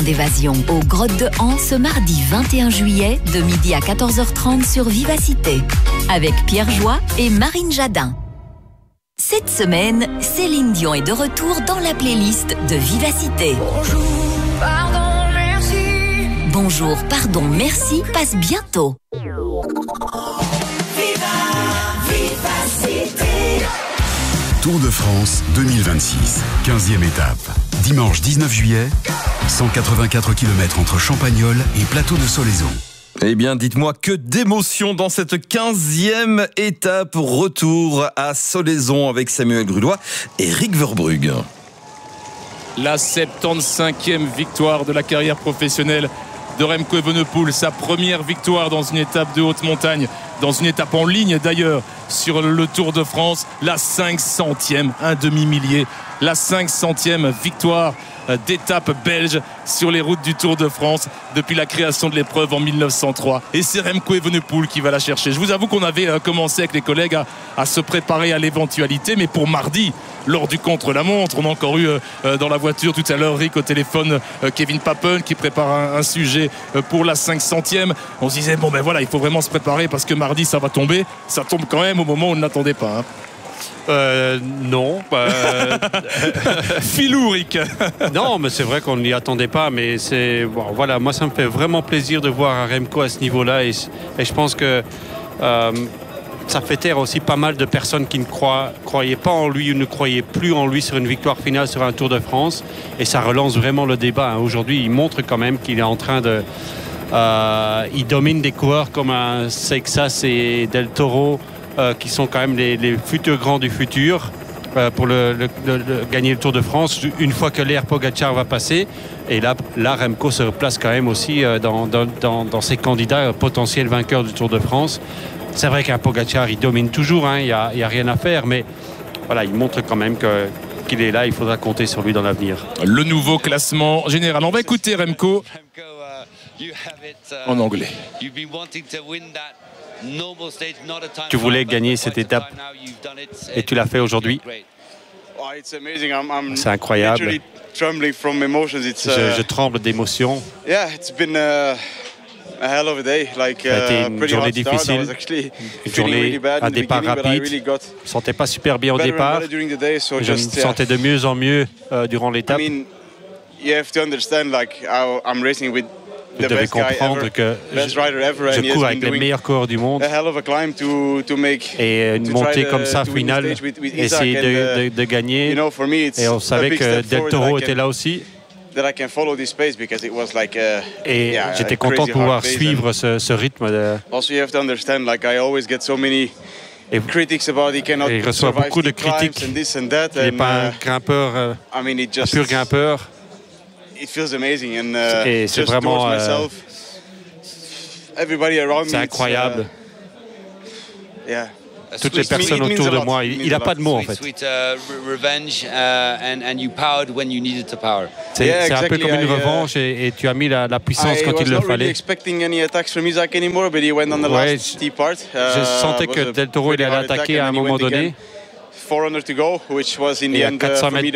d'évasion aux Grottes de Han ce mardi 21 juillet de midi à 14h30 sur Vivacité avec Pierre Joie et Marine Jadin. Cette semaine, Céline Dion est de retour dans la playlist de Vivacité. Bonjour, pardon, merci. Bonjour, pardon, merci passe bientôt. Tour de France 2026, 15e étape. Dimanche 19 juillet, 184 km entre Champagnole et Plateau de Solaizon. Eh bien, dites-moi que d'émotions dans cette 15e étape. Retour à Solaizon avec Samuel Grudois et Rick Verbrugge. La 75e victoire de la carrière professionnelle de Remco Evenepoel, sa première victoire dans une étape de haute montagne, dans une étape en ligne d'ailleurs sur le Tour de France, la 500e, un demi-millier, la 500e victoire d'étape belge sur les routes du Tour de France depuis la création de l'épreuve en 1903. Et c'est Remco Evenepoel qui va la chercher. Je vous avoue qu'on avait commencé avec les collègues à se préparer à l'éventualité, mais pour mardi, lors du contre-la-montre, on a encore eu dans la voiture tout à l'heure Rick au téléphone Kevin Papen qui prépare un sujet pour la 500e. On se disait bon ben voilà, il faut vraiment se préparer parce que mardi ça va tomber. Ça tombe quand même au moment où on ne l'attendait pas, hein. Non. Filou, Rick. Non, mais c'est vrai qu'on n'y attendait pas. Mais c'est bon, voilà, moi ça me fait vraiment plaisir de voir Remco à ce niveau-là, et je pense que ça fait taire aussi pas mal de personnes qui ne croyaient pas en lui ou ne croyaient plus en lui sur une victoire finale sur un Tour de France, et ça relance vraiment le débat. Aujourd'hui, il montre quand même qu'il est en train de il domine des coureurs comme un Seixas et Del Toro, qui sont quand même les futurs grands du futur, pour gagner le Tour de France une fois que l'ère Pogacar va passer. Et là Remco se replace quand même aussi dans ses candidats potentiels vainqueurs du Tour de France. C'est vrai qu'un Pogacar il domine toujours, hein, il y a rien à faire, mais voilà, il montre quand même qu'il est là. Il faudra compter sur lui dans l'avenir. Le nouveau classement général, on va écouter Remco en anglais. Tu voulais gagner cette étape et tu l'as fait aujourd'hui. C'est incroyable. Je tremble d'émotion. Ça a été une journée difficile, une journée, un départ rapide. Je ne me sentais pas super bien au départ. Je me sentais de mieux en mieux durant l'étape. Vous devez comprendre que je cours avec les meilleurs coureurs du monde, et une montée comme ça finale, essayer de gagner, et on savait que Del Toro était là aussi, et j'étais content de pouvoir suivre ce rythme. Et il reçoit beaucoup de critiques. Il n'est pas un grimpeur, un pur grimpeur. Et c'est vraiment c'est incroyable. Toutes les personnes autour de moi, il n'a pas de mots en fait. C'est un peu comme une revanche, et tu as mis la puissance quand il le fallait. Ouais, je sentais que Del Toro il allait attaquer à un moment donné. Il y a 400 mètres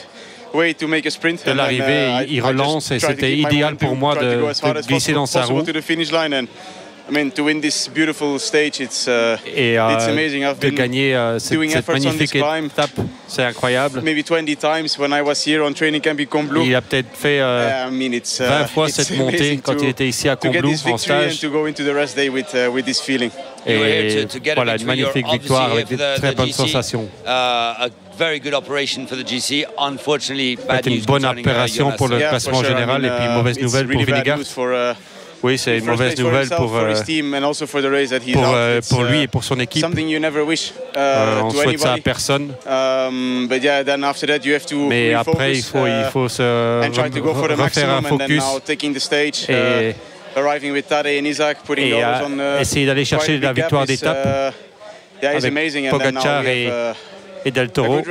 de l'arrivée, il relance, et c'était idéal pour moi de glisser dans sa roue. Et de gagner cette magnifique étape, c'est incroyable. Il a peut-être fait 20 fois cette montée quand il était ici à Combloux en stage. Et voilà, une magnifique victoire avec des très bonnes sensations. C'était une bonne opération pour le classement général, et puis une mauvaise nouvelle pour Vingegaard. Oui, c'est une mauvaise nouvelle pour lui et pour son équipe. On ne souhaite ça à personne. Mais après, il faut se refaire un focus et essayer d'aller chercher la victoire d'étape avec Pogacar et Del Toro.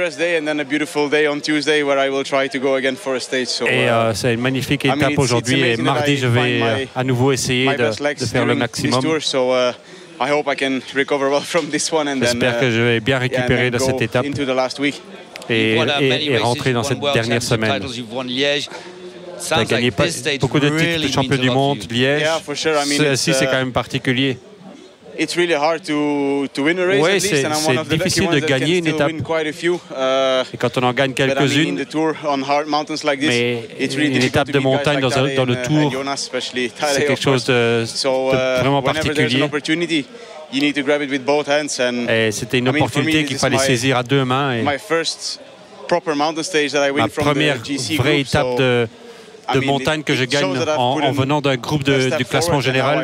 Et c'est une magnifique étape aujourd'hui, et mardi je vais à nouveau essayer de faire le maximum. J'espère que je vais bien récupérer de cette étape et rentrer dans cette dernière semaine. Tu as gagné beaucoup de titres de champion du monde, Liège. Ceci, c'est quand même particulier. Oui, c'est difficile de gagner une étape. Et quand on en gagne quelques-unes, mais une étape de montagne dans le Tour, c'est quelque chose de vraiment particulier. Et c'était une opportunité qu'il fallait saisir à deux mains. Et ma première vraie étape de montagne que je gagne en venant d'un groupe du classement général.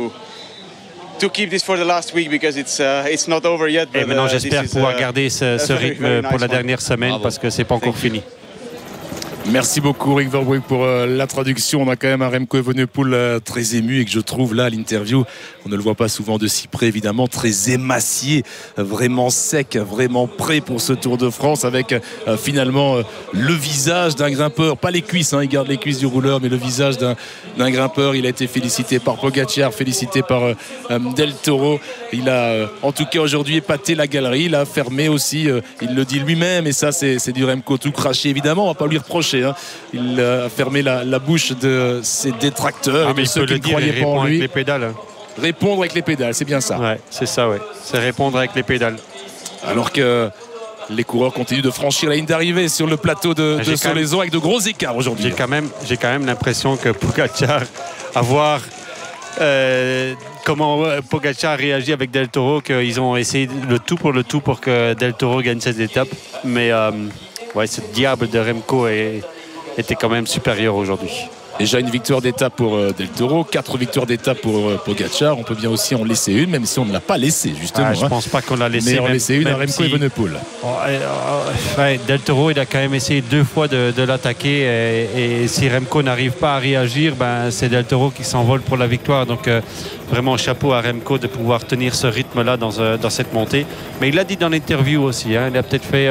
Et maintenant, j'espère pouvoir garder ce rythme pour la dernière semaine parce que c'est pas encore fini. Merci beaucoup Rick Verbrugge pour la traduction. On a quand même un Remco Evenepoel très ému et que je trouve là à l'interview, on ne le voit pas souvent de si près évidemment, très émacié, vraiment sec, vraiment prêt pour ce Tour de France avec finalement le visage d'un grimpeur, pas les cuisses, il garde les cuisses du rouleur, mais le visage d'un grimpeur. Il a été félicité par Pogacar, félicité par Del Toro. Il a en tout cas aujourd'hui épaté la galerie, il a fermé aussi, il le dit lui-même, et ça c'est du Remco tout craché évidemment, on va pas lui reprocher. Il a fermé la bouche de ses détracteurs, mais ceux qui ne croyaient pas en lui. Avec les pédales. Répondre avec les pédales, c'est bien ça. Ouais, c'est ça, ouais. C'est répondre avec les pédales. Alors que les coureurs continuent de franchir la ligne d'arrivée sur le plateau de Solaizon avec de gros écarts aujourd'hui. J'ai quand même l'impression que Pogacar, à voir comment Pogacar réagit avec Del Toro, qu'ils ont essayé le tout pour que Del Toro gagne cette étape. Mais ce diable de Remco était quand même supérieur aujourd'hui. Déjà une victoire d'étape pour Del Toro, 4 victoires d'étape pour Pogacar. On peut bien aussi en laisser une, même si on ne l'a pas laissé justement. Je ne pense pas qu'on l'a laissé. Mais on a laissé une à Remco Evenepoel. Del Toro, il a quand même essayé 2 fois de l'attaquer. Et si Remco n'arrive pas à réagir, c'est Del Toro qui s'envole pour la victoire. Donc vraiment chapeau à Remco de pouvoir tenir ce rythme-là dans cette montée. Mais il l'a dit dans l'interview aussi. Il a peut-être fait...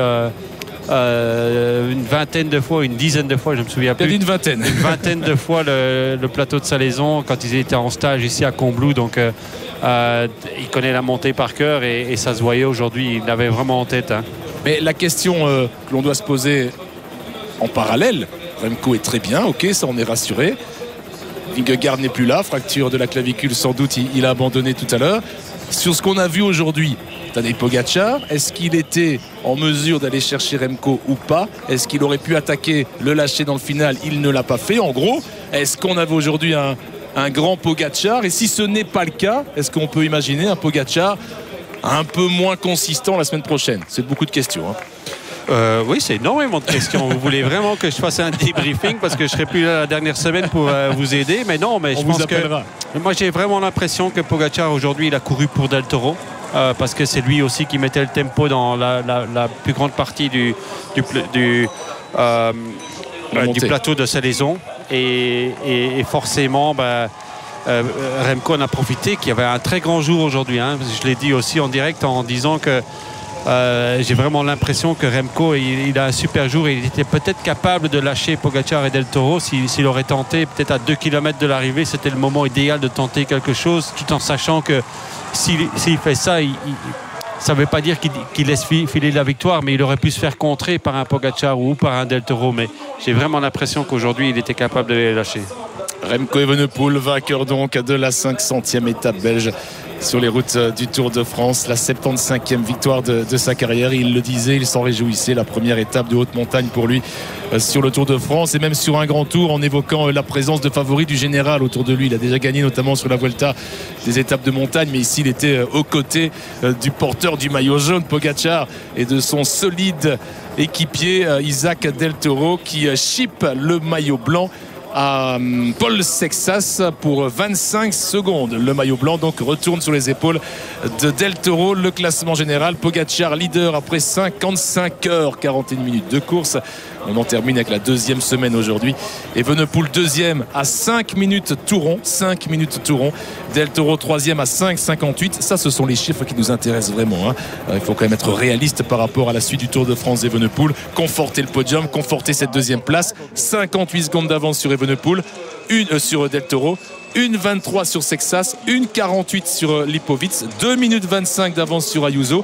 une vingtaine de fois, une dizaine de fois, je me souviens plus. Une vingtaine de fois le plateau de Salaison quand ils étaient en stage ici à Combloux. Donc il connaît la montée par cœur et ça se voyait aujourd'hui. Il l'avait vraiment en tête. Mais la question que l'on doit se poser en parallèle, Remco est très bien, ok, ça on est rassuré. Vingegaard n'est plus là, fracture de la clavicule sans doute, il a abandonné tout à l'heure. Sur ce qu'on a vu aujourd'hui, Tadej Pogacar, est-ce qu'il était en mesure d'aller chercher Remco ou pas? Est-ce qu'il aurait pu attaquer, le lâcher dans le final? Il ne l'a pas fait. En gros, est-ce qu'on avait aujourd'hui un grand Pogacar? Et si ce n'est pas le cas, est-ce qu'on peut imaginer un Pogacar un peu moins consistant la semaine prochaine? C'est beaucoup de questions. Oui, c'est énormément de questions. Vous voulez vraiment que je fasse un debriefing parce que je serai plus là la dernière semaine pour vous aider? Mais non, mais je pense que moi j'ai vraiment l'impression que Pogacar aujourd'hui il a couru pour Del Toro. Parce que c'est lui aussi qui mettait le tempo dans la plus grande partie du plateau de Salaison et forcément Remco en a profité, qu'il y avait un très grand jour aujourd'hui, je l'ai dit aussi en direct en disant que j'ai vraiment l'impression que Remco il a un super jour et il était peut-être capable de lâcher Pogacar et Del Toro s'il aurait tenté peut-être à 2 km de l'arrivée. C'était le moment idéal de tenter quelque chose tout en sachant que s'il fait ça, ça ne veut pas dire qu'il laisse filer la victoire, mais il aurait pu se faire contrer par un Pogacar ou par un Del Toro. Mais j'ai vraiment l'impression qu'aujourd'hui, il était capable de les lâcher. Remco Evenepoel, vainqueur donc de la 500e étape belge sur les routes du Tour de France, la 75e victoire de sa carrière. Il le disait, il s'en réjouissait, la première étape de haute montagne pour lui sur le Tour de France et même sur un grand tour, en évoquant la présence de favoris du général autour de lui. Il a déjà gagné notamment sur la Vuelta des étapes de montagne, mais ici il était aux côtés du porteur du maillot jaune Pogacar et de son solide équipier Isaac Del Toro qui chipe le maillot blanc à Paul Sexas pour 25 secondes. Le maillot blanc donc retourne sur les épaules de Del Toro. Le classement général, Pogacar leader après 55 heures 41 minutes de course. On en termine avec la deuxième semaine aujourd'hui. Evenepoel deuxième à 5 minutes tout rond. 5 minutes tout rond. Del Toro troisième à 5,58. Ça, ce sont les chiffres qui nous intéressent vraiment. Il faut quand même être réaliste par rapport à la suite du Tour de France d'Evenepoel. Conforter le podium, conforter cette deuxième place. 58 secondes d'avance sur Evenepoel, sur Del Toro. 1,23 sur Sexas, 1,48 sur Lipovic, 2 minutes 25 d'avance sur Ayuso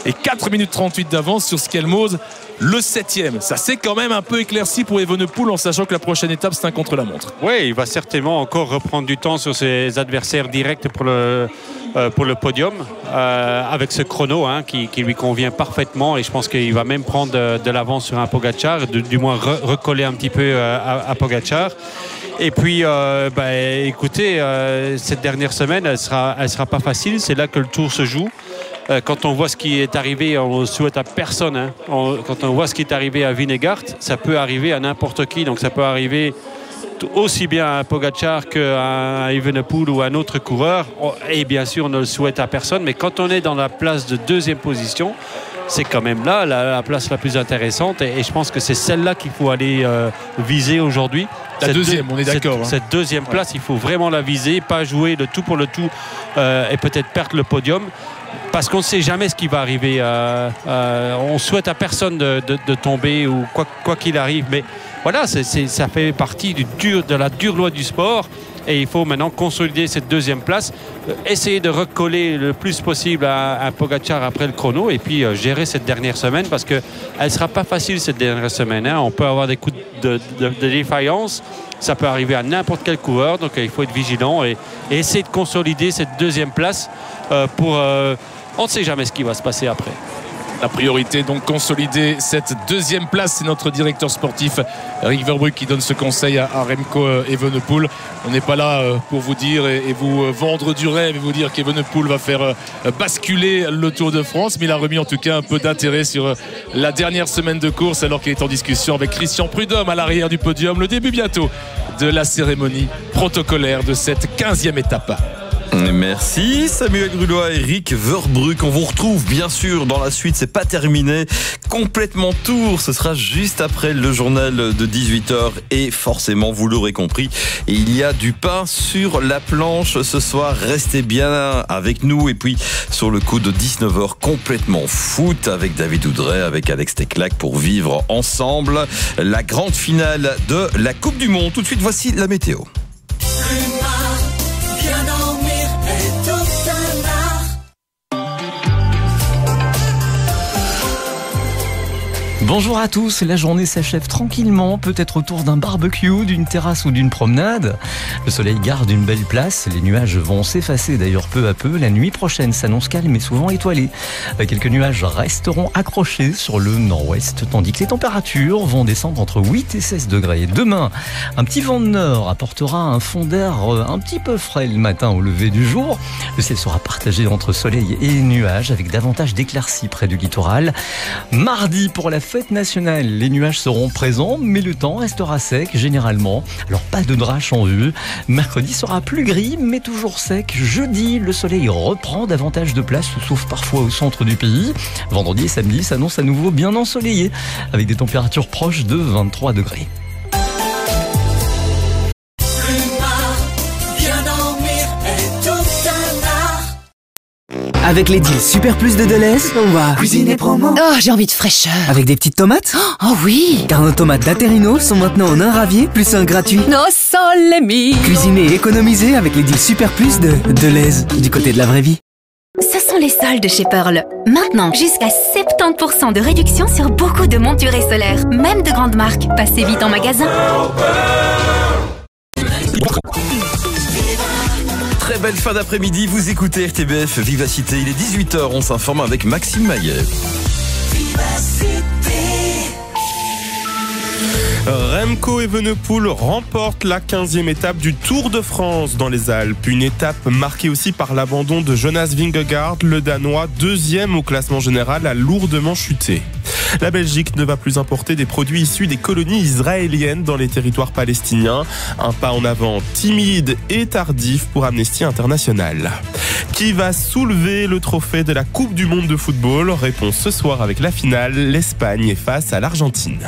et 4 minutes 38 d'avance sur Skelmose, le 7e. Ça s'est quand même un peu éclairci pour Evenepoel en sachant que la prochaine étape c'est un contre-la-montre. Oui, il va certainement encore reprendre du temps sur ses adversaires directs pour le podium avec ce chrono qui lui convient parfaitement, et je pense qu'il va même prendre de l'avance sur un Pogacar, du moins recoller un petit peu à Pogacar. Et puis écoutez, cette dernière semaine elle sera pas facile, c'est là que le Tour se joue. Quand on voit ce qui est arrivé, on ne souhaite à personne, quand on voit ce qui est arrivé à Vingegaard, ça peut arriver à n'importe qui, donc ça peut arriver aussi bien à Pogacar qu'à Evenepoel ou à un autre coureur, et bien sûr on ne le souhaite à personne, mais quand on est dans la place de deuxième position, c'est quand même là la place la plus intéressante, et je pense que c'est celle-là qu'il faut aller viser aujourd'hui. La deuxième, on est d'accord. Cette deuxième place, il faut vraiment la viser, pas jouer le tout pour le tout et peut-être perdre le podium. Parce qu'on ne sait jamais ce qui va arriver. On souhaite à personne de tomber ou quoi qu'il arrive. Mais voilà, ça fait partie de la dure loi du sport. Et il faut maintenant consolider cette deuxième place, essayer de recoller le plus possible à Pogacar après le chrono, et puis gérer cette dernière semaine, parce qu'elle ne sera pas facile cette dernière semaine. On peut avoir des coups de défaillance. Ça peut arriver à n'importe quel coureur, donc il faut être vigilant et essayer de consolider cette deuxième place on ne sait jamais ce qui va se passer après. La priorité, donc, consolider cette deuxième place. C'est notre directeur sportif Rick Verbrugge qui donne ce conseil à Remco Evenepoel. On n'est pas là pour vous dire et vous vendre du rêve et vous dire qu'Evenepoel va faire basculer le Tour de France, mais il a remis en tout cas un peu d'intérêt sur la dernière semaine de course, alors qu'il est en discussion avec Christian Prudhomme à l'arrière du podium. Le début bientôt de la cérémonie protocolaire de cette 15e étape. Merci Samuel Grulois et Rick Verbrugge. On vous retrouve bien sûr dans la suite, c'est pas terminé. Complètement Tour, ce sera juste après le journal de 18h, et forcément vous l'aurez compris, il y a du pain sur la planche ce soir. Restez bien avec nous, et puis sur le coup de 19h, complètement foot avec David Oudret, avec Alex Teclac, pour vivre ensemble la grande finale de la Coupe du Monde. Tout de suite, voici la météo. Bonjour à tous, la journée s'achève tranquillement, peut-être autour d'un barbecue, d'une terrasse ou d'une promenade. Le soleil garde une belle place, les nuages vont s'effacer d'ailleurs peu à peu. La nuit prochaine s'annonce calme et souvent étoilée. Quelques nuages resteront accrochés sur le nord-ouest, tandis que les températures vont descendre entre 8 et 16 degrés. Demain, un petit vent de nord apportera un fond d'air un petit peu frais le matin au lever du jour. Le ciel sera partagé entre soleil et nuages, avec davantage d'éclaircies près du littoral. Mardi, pour la fête nationale, les nuages seront présents, mais le temps restera sec généralement. Alors pas de drache en vue. Mercredi sera plus gris, mais toujours sec. Jeudi, le soleil reprend davantage de place, sauf parfois au centre du pays. Vendredi et samedi s'annoncent à nouveau bien ensoleillés, avec des températures proches de 23 degrés. Avec les deals Super Plus de Deleuze, on va cuisiner promo. Oh, j'ai envie de fraîcheur. Avec des petites tomates. Oh oui. Car nos tomates d'Aterino sont maintenant en un ravier plus un gratuit. No sole mio. Cuisiner et économiser avec les deals Super Plus de Deleuze, du côté de la vraie vie. Ce sont les soldes chez Pearl. Maintenant, jusqu'à 70% de réduction sur beaucoup de montures et solaires, même de grandes marques. Passez vite en magasin. Très belle fin d'après-midi, vous écoutez RTBF Vivacité, il est 18h, on s'informe avec Maxime Maillet. Remco Evenepoel remporte la 15e étape du Tour de France dans les Alpes. Une étape marquée aussi par l'abandon de Jonas Vingegaard, le Danois, deuxième au classement général, a lourdement chuté. La Belgique ne va plus importer des produits issus des colonies israéliennes dans les territoires palestiniens. Un pas en avant timide et tardif pour Amnesty International. Qui va soulever le trophée de la Coupe du Monde de football? Réponse ce soir avec la finale. L'Espagne est face à l'Argentine.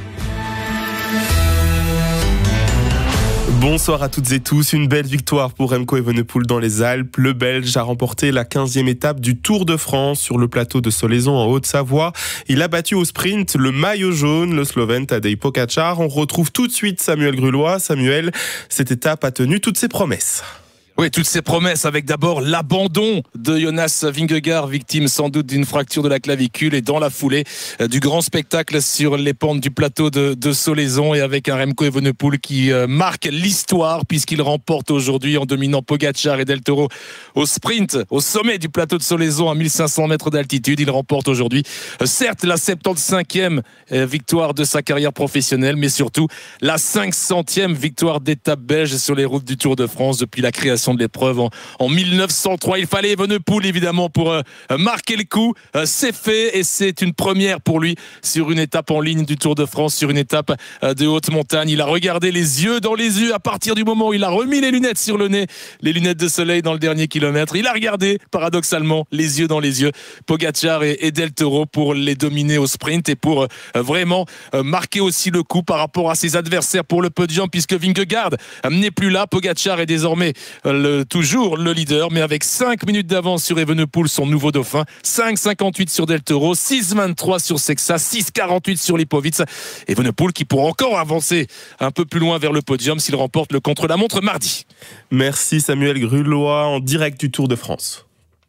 Bonsoir à toutes et tous, une belle victoire pour Remco Evenepoel dans les Alpes. Le Belge a remporté la 15e étape du Tour de France sur le plateau de Solaizon en Haute-Savoie. Il a battu au sprint le maillot jaune, le Slovène Tadej Pogacar. On retrouve tout de suite Samuel Grulois. Samuel, cette étape a tenu toutes ses promesses. Oui, toutes ces promesses avec d'abord l'abandon de Jonas Vingegaard, victime sans doute d'une fracture de la clavicule, et dans la foulée du grand spectacle sur les pentes du plateau de Solaizon, et avec un Remco Evenepoel qui marque l'histoire puisqu'il remporte aujourd'hui en dominant Pogačar et Del Toro au sprint, au sommet du plateau de Solaizon à 1500 mètres d'altitude. Il remporte aujourd'hui, certes, la 75e victoire de sa carrière professionnelle, mais surtout la 500e victoire d'étape belge sur les routes du Tour de France depuis la création de l'épreuve en 1903. Il fallait Evenepoel évidemment pour marquer le coup. C'est fait, et c'est une première pour lui sur une étape en ligne du Tour de France, sur une étape de haute montagne. Il a regardé les yeux dans les yeux à partir du moment où il a remis les lunettes sur le nez, les lunettes de soleil dans le dernier kilomètre. Il a regardé paradoxalement les yeux dans les yeux Pogačar et Del Toro pour les dominer au sprint et pour vraiment marquer aussi le coup par rapport à ses adversaires pour le podium, puisque Vingegaard n'est plus là. Pogačar est désormais toujours le leader, mais avec 5 minutes d'avance sur Evenepoel, son nouveau dauphin. 5,58 sur Del Toro, 6,23 sur Sexa, 6,48 sur Lipovic. Evenepoel qui pourra encore avancer un peu plus loin vers le podium s'il remporte le contre-la-montre mardi. Merci Samuel Grulois en direct du Tour de France.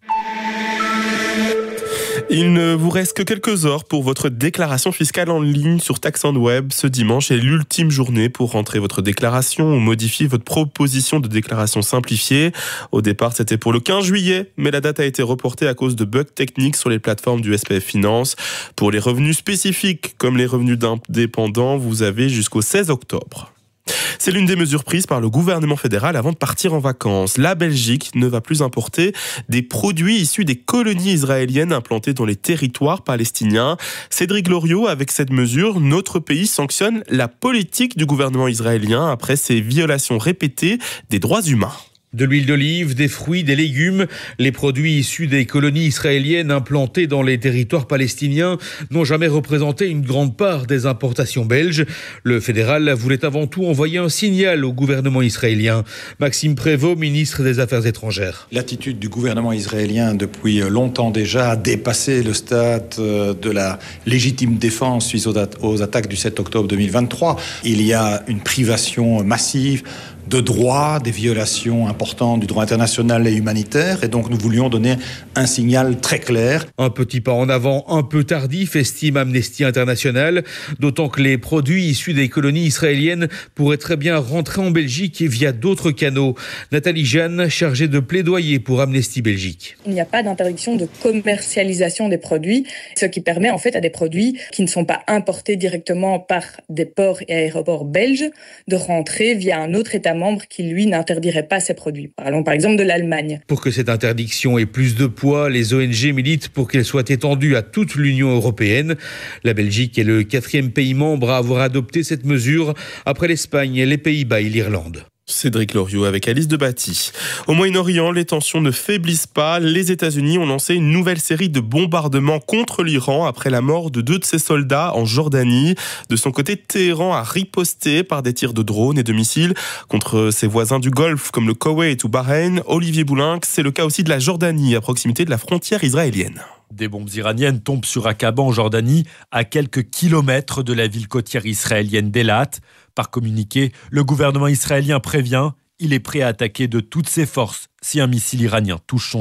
Il ne vous reste que quelques heures pour votre déclaration fiscale en ligne sur Tax on Web. Ce dimanche est l'ultime journée pour rentrer votre déclaration ou modifier votre proposition de déclaration simplifiée. Au départ, c'était pour le 15 juillet, mais la date a été reportée à cause de bugs techniques sur les plateformes du SPF Finance. Pour les revenus spécifiques, comme les revenus d'indépendants, vous avez jusqu'au 16 octobre. C'est l'une des mesures prises par le gouvernement fédéral avant de partir en vacances. La Belgique ne va plus importer des produits issus des colonies israéliennes implantées dans les territoires palestiniens. Cédric Loriot, avec cette mesure, notre pays sanctionne la politique du gouvernement israélien après ses violations répétées des droits humains. De l'huile d'olive, des fruits, des légumes, les produits issus des colonies israéliennes implantées dans les territoires palestiniens n'ont jamais représenté une grande part des importations belges. Le fédéral voulait avant tout envoyer un signal au gouvernement israélien. Maxime Prévost, ministre des Affaires étrangères. L'attitude du gouvernement israélien depuis longtemps déjà a dépassé le stade de la légitime défense suite aux attaques du 7 octobre 2023. Il y a une privation massive de droits, des violations importantes du droit international et humanitaire, et donc nous voulions donner un signal très clair. Un petit pas en avant, un peu tardif, estime Amnesty International, d'autant que les produits issus des colonies israéliennes pourraient très bien rentrer en Belgique via d'autres canaux. Nathalie Jeanne, chargée de plaidoyer pour Amnesty Belgique. Il n'y a pas d'interdiction de commercialisation des produits, ce qui permet en fait à des produits qui ne sont pas importés directement par des ports et aéroports belges de rentrer via un autre État membre qui, lui, n'interdirait pas ces produits. Parlons par exemple de l'Allemagne. Pour que cette interdiction ait plus de poids, les ONG militent pour qu'elle soit étendue à toute l'Union européenne. La Belgique est le 4e pays membre à avoir adopté cette mesure, après l'Espagne, les Pays-Bas et l'Irlande. Cédric Loriot avec Alice Debatty. Au Moyen-Orient, les tensions ne faiblissent pas. Les États-Unis ont lancé une nouvelle série de bombardements contre l'Iran après la mort de 2 de ses soldats en Jordanie. De son côté, Téhéran a riposté par des tirs de drones et de missiles contre ses voisins du Golfe comme le Koweït ou Bahreïn. Olivier Boulinck, c'est le cas aussi de la Jordanie à proximité de la frontière israélienne. Des bombes iraniennes tombent sur Aqaba en Jordanie, à quelques kilomètres de la ville côtière israélienne d'Elat. Par communiqué, le gouvernement israélien prévient, il est prêt à attaquer de toutes ses forces si un missile iranien touche son